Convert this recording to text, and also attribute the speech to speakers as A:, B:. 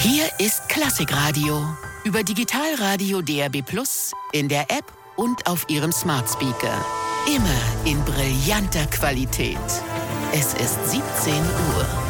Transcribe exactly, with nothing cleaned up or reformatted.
A: Hier ist Klassikradio über Digitalradio D A B Plus, in der App und auf Ihrem Smart Speaker. Immer in brillanter Qualität. Es ist siebzehn Uhr.